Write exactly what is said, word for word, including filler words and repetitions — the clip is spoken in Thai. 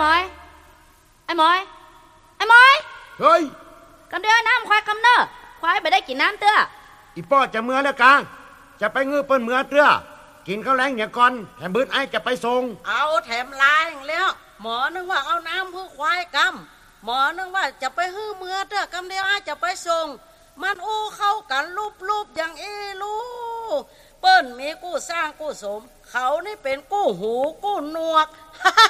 หมอยไอ้หมอยไอ้หมอยเฮ้ยกำเดือน้ำควายกำเนอควายไปได้กินน้ำเตื้ออีป้อจะเมื่อแล้วกลางจะไปงื้อเปิ้นเมื่อเตื้อกินข้าวแรงอย่างก่อนแถมบื้นไอ้จะไปส่งเอาแถมลายแล้วหมอนึกว่าเอาน้ำเพื่อควายกำหมอนึกว่าจะไปฮื้อเมื่อเตื้อกำเดียวอาจจะไปส่งมันอู้เข้ากันรูปๆอย่างเอลูเปิ้นมีกู้สร้างกู้สมเขานี่เป็นกู้หูกู้หนวก